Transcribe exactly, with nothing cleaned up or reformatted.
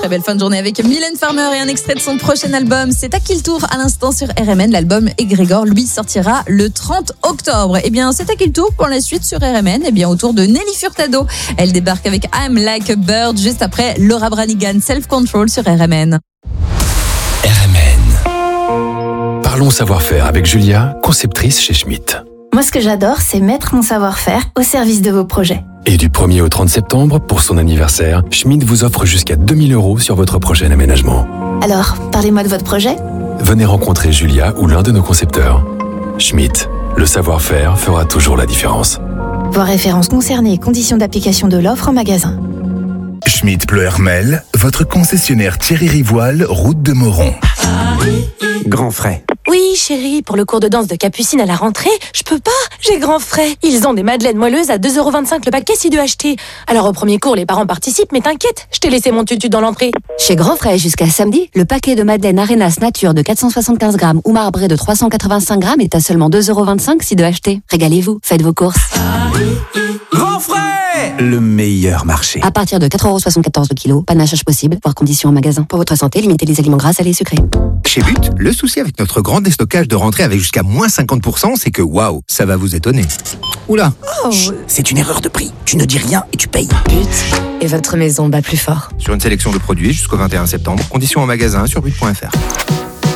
Très belle fin de journée avec Mylène Farmer et un extrait de son prochain album. C'est à qui le tour à l'instant sur R M N. L'album Egrégore, lui, sortira le trente octobre. Eh bien, c'est à qui le tour pour la suite sur R M N? Eh bien, autour de Nelly Furtado. Elle débarque avec I'm Like a Bird juste après Laura Branigan, Self Control sur R M N. R M N. Parlons savoir-faire avec Julia, conceptrice chez Schmitt. Moi, ce que j'adore, c'est mettre mon savoir-faire au service de vos projets. Et du premier au trente septembre, pour son anniversaire, Schmitt vous offre jusqu'à deux mille euros sur votre prochain aménagement. Alors, parlez-moi de votre projet. Venez rencontrer Julia ou l'un de nos concepteurs. Schmitt, le savoir-faire fera toujours la différence. Voir références concernées et conditions d'application de l'offre en magasin. Schmitt Pleuhermel, votre concessionnaire Thierry Rivoal, route de Moron. Grand frais. Oui, chérie, pour le cours de danse de Capucine à la rentrée, je peux pas, j'ai grand frais. Ils ont des madeleines moelleuses à deux euros vingt-cinq le paquet si deux achetés. Alors au premier cours, les parents participent, mais t'inquiète, je t'ai laissé mon tutu dans l'entrée. Chez Grand Frais, jusqu'à samedi, le paquet de madeleine Arenas Nature de quatre cent soixante-quinze grammes ou marbré de trois cent quatre-vingt-cinq grammes est à seulement deux euros vingt-cinq si deux achetés. Régalez-vous, faites vos courses. Grand frais, le meilleur marché. À partir de quatre euros soixante-quatorze le kilo, panachage possible, voire conditions en magasin. Pour votre santé, limitez les aliments gras, salés et sucrés. Chez But, le souci avec notre grand déstockage de rentrée avec jusqu'à moins cinquante pour cent, c'est que waouh, ça va vous étonner. Oula. Oh. Chut, c'est une erreur de prix. Tu ne dis rien et tu payes. But et votre maison bat plus fort. Sur une sélection de produits jusqu'au vingt et un septembre, conditions en magasin sur but point f r.